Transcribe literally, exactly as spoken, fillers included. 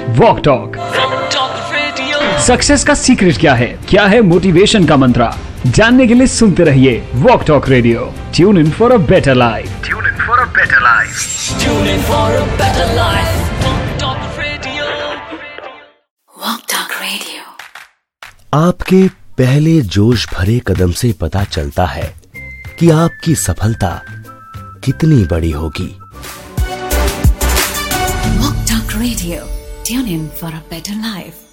Walk talk. Success का secret क्या है, क्या है मोटिवेशन का मंत्र, जानने के लिए सुनते रहिए walk talk radio. Tune in for a better life. Tune in for a better life. Tune in for a better life. Walk talk radio. Walk talk radio. आपके पहले जोश भरे कदम से पता चलता है कि आपकी सफलता कितनी बड़ी होगी। Walk talk radio. Tune in for a better life.